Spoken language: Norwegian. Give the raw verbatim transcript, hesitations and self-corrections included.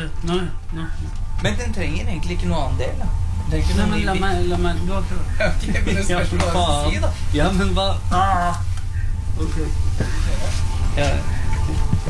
Nå, nå. Men den trenger egentlig ikke noe annen del, da. Det er ikke Nei, noe men la ny meg, la meg, du har prøvd. bit. Ok, men det spørs hva du skal si, da. Ja, men hva? Ah, ok. Ja.